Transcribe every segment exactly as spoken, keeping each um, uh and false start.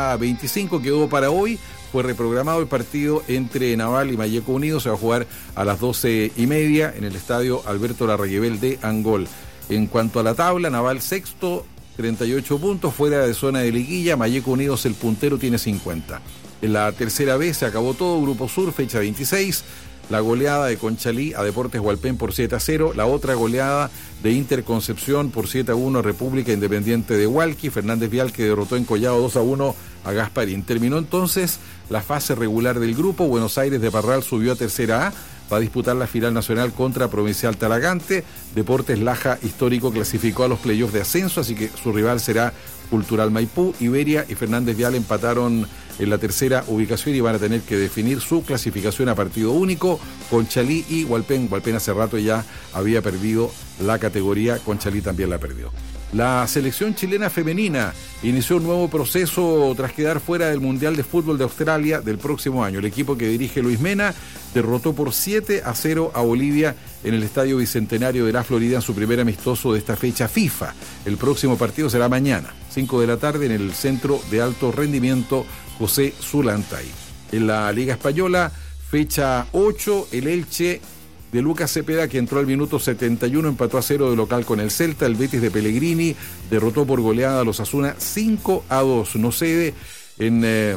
fecha veinticinco quedó para hoy. Fue reprogramado el partido entre Naval y Malleco Unido. Se va a jugar a las doce y media en el estadio Alberto Larraguibel de Angol. En cuanto a la tabla, Naval sexto, treinta y ocho puntos, fuera de zona de liguilla. Malleco Unidos, el puntero, tiene cincuenta. En la tercera vez se acabó todo. Grupo Sur, fecha veintiséis. La goleada de Conchalí a Deportes Hualpén por siete a cero. La otra goleada de Inter Concepción por siete a uno a República Independiente de Hualqui. Fernández Vial, que derrotó en Collado dos a uno a Gasparín. Terminó entonces la fase regular del grupo. Buenos Aires de Parral subió a tercera A. Va a disputar la final nacional contra Provincial Talagante. Deportes Laja Histórico clasificó a los playoffs de ascenso, así que su rival será Cultural Maipú. Iberia y Fernández Vial empataron en la tercera ubicación y van a tener que definir su clasificación a partido único. Conchalí y Hualpén. Hualpén hace rato ya había perdido la categoría, Conchalí también la perdió. La selección chilena femenina inició un nuevo proceso tras quedar fuera del Mundial de Fútbol de Australia del próximo año. El equipo que dirige Luis Mena derrotó por siete a cero a Bolivia en el Estadio Bicentenario de la Florida en su primer amistoso de esta fecha FIFA. El próximo partido será mañana, cinco de la tarde, en el Centro de Alto Rendimiento José Zulantay. En la Liga Española, fecha ocho, el Elche de Lucas Cepeda, que entró al minuto setenta y uno, empató a cero de local con el Celta. El Betis de Pellegrini derrotó por goleada a los Osasuna cinco a dos. No cede en... Eh,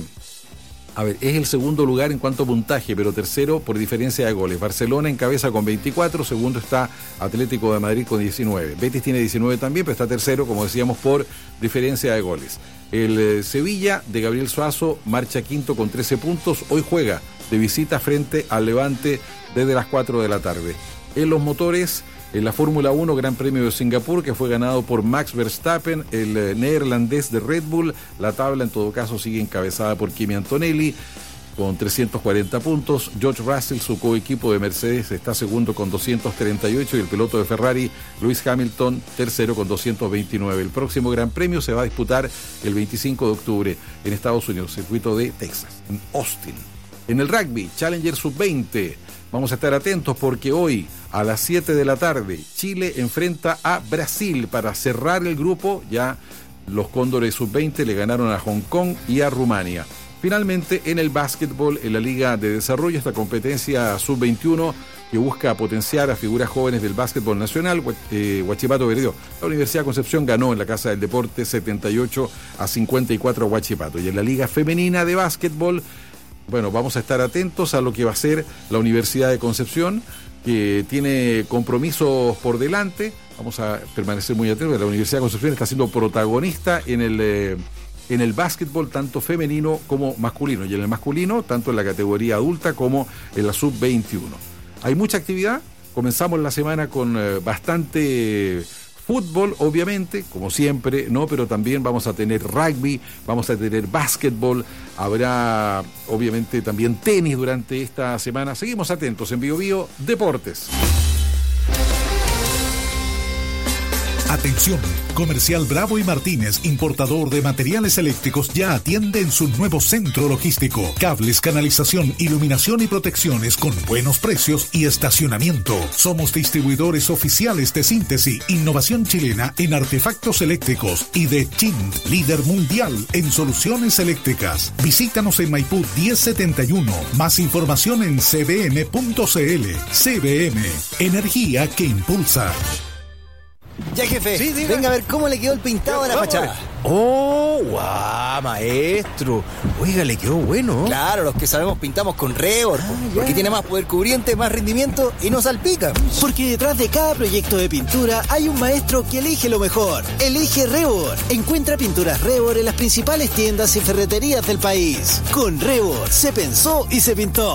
a ver, es el segundo lugar en cuanto a puntaje, pero tercero por diferencia de goles. Barcelona encabeza con veinticuatro, segundo está Atlético de Madrid con diecinueve. Betis tiene diecinueve también, pero está tercero, como decíamos, por diferencia de goles. El eh, Sevilla de Gabriel Suazo marcha quinto con trece puntos. Hoy juega de visita frente al Levante desde las cuatro de la tarde. En los motores, en la Fórmula uno, Gran Premio de Singapur, que fue ganado por Max Verstappen, el eh, neerlandés de Red Bull. La tabla en todo caso sigue encabezada por Kimi Antonelli con trescientos cuarenta puntos. George Russell, su coequipo de Mercedes, está segundo con doscientos treinta y ocho, y el piloto de Ferrari, Lewis Hamilton, tercero con doscientos veintinueve. El próximo Gran Premio se va a disputar el veinticinco de octubre en Estados Unidos, circuito de Texas, en Austin. En el rugby, Challenger sub veinte, vamos a estar atentos porque hoy a las siete de la tarde Chile enfrenta a Brasil para cerrar el grupo. Ya los Cóndores sub veinte le ganaron a Hong Kong y a Rumania. Finalmente, en el básquetbol, en la Liga de Desarrollo, esta competencia sub veintiuno que busca potenciar a figuras jóvenes del básquetbol nacional, eh, Huachipato perdió. La Universidad de Concepción ganó en la Casa del Deporte setenta y ocho a cincuenta y cuatro a Huachipato. Y en la Liga Femenina de Básquetbol, bueno, vamos a estar atentos a lo que va a ser la Universidad de Concepción, que tiene compromisos por delante. Vamos a permanecer muy atentos. La Universidad de Concepción está siendo protagonista en el, eh, en el básquetbol, tanto femenino como masculino. Y en el masculino, tanto en la categoría adulta como en la sub veintiuno. Hay mucha actividad. Comenzamos la semana con eh, bastante fútbol, obviamente, como siempre, ¿no? Pero también vamos a tener rugby, vamos a tener básquetbol, habrá obviamente también tenis durante esta semana. Seguimos atentos en Bio Bio Deportes. Atención, Comercial Bravo y Martínez, importador de materiales eléctricos, ya atiende en su nuevo centro logístico. Cables, canalización, iluminación y protecciones con buenos precios y estacionamiento. Somos distribuidores oficiales de Síntesis, innovación chilena en artefactos eléctricos, y de Chint, líder mundial en soluciones eléctricas. Visítanos en Maipú diez setenta y uno. Más información en c b m punto c l. C B M, energía que impulsa. Ya, jefe, sí, venga a ver cómo le quedó el pintado a la fachada. ¡Oh, guau, maestro! Oiga, le quedó bueno. Claro, los que sabemos pintamos con Rebor, ah, porque tiene más poder cubriente, más rendimiento y no salpica. Porque detrás de cada proyecto de pintura hay un maestro que elige lo mejor. Elige Rebor. Encuentra pinturas Rebor en las principales tiendas y ferreterías del país. Con Rebor se pensó y se pintó.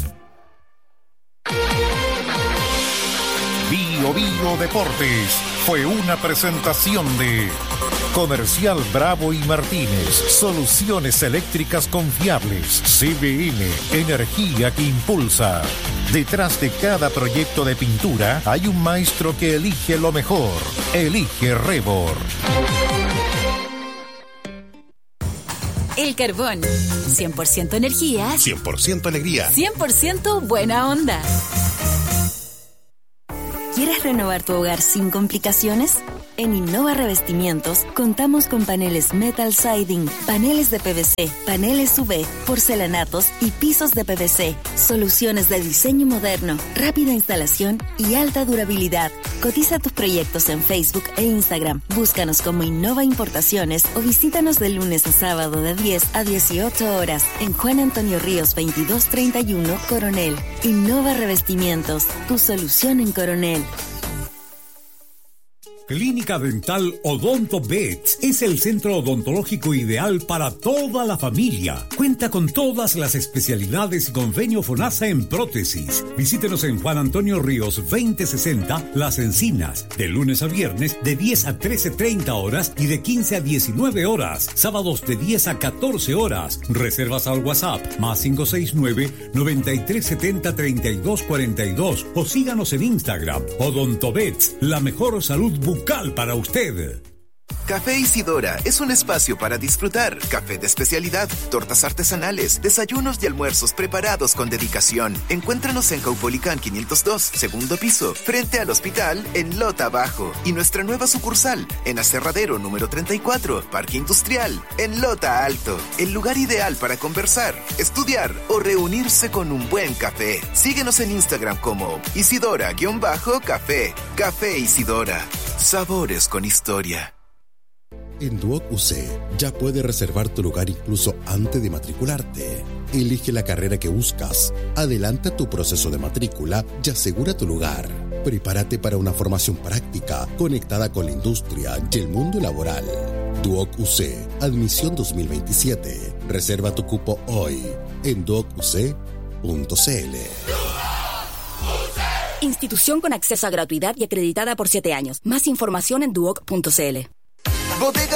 Bio Bio Deportes fue una presentación de Comercial Bravo y Martínez, soluciones eléctricas confiables. C B M, energía que impulsa. Detrás de cada proyecto de pintura hay un maestro que elige lo mejor. Elige Rebor. El carbón, cien por ciento energía, cien por ciento alegría, cien por ciento buena onda. ¿Quieres renovar tu hogar sin complicaciones? En Innova Revestimientos contamos con paneles metal siding, paneles de P V C, paneles U V, porcelanatos y pisos de P V C. Soluciones de diseño moderno, rápida instalación y alta durabilidad. Cotiza tus proyectos en Facebook e Instagram. Búscanos como Innova Importaciones o visítanos de lunes a sábado de diez a dieciocho horas en Juan Antonio Ríos veintidós treinta y uno, Coronel. Innova Revestimientos, tu solución en Coronel. Clínica Dental Odonto Vet es el centro odontológico ideal para toda la familia. Cuenta con todas las especialidades y convenio FONASA en prótesis. Visítenos en Juan Antonio Ríos veinte sesenta, Las Encinas, de lunes a viernes de diez a trece treinta horas y de quince a diecinueve horas. Sábados de diez a catorce horas. Reservas al WhatsApp más cinco seis nueve, noventa y tres setenta, treinta y dos cuarenta y dos o síganos en Instagram. Odonto Vet, la mejor salud bucal para usted. Café Isidora es un espacio para disfrutar. Café de especialidad, tortas artesanales, desayunos y almuerzos preparados con dedicación. Encuéntranos en Caupolicán quinientos dos, segundo piso, frente al hospital en Lota Bajo. Y nuestra nueva sucursal en Aserradero número treinta y cuatro, Parque Industrial, en Lota Alto. El lugar ideal para conversar, estudiar o reunirse con un buen café. Síguenos en Instagram como Isidora-Café. Café Isidora. Sabores con historia. En Duoc U C ya puedes reservar tu lugar incluso antes de matricularte. Elige la carrera que buscas, adelanta tu proceso de matrícula y asegura tu lugar. Prepárate para una formación práctica conectada con la industria y el mundo laboral. Duoc U C, admisión dos mil veintisiete. Reserva tu cupo hoy en duoc u c punto c l. Institución con acceso a gratuidad y acreditada por siete años. Más información en duoc punto c l. Bodega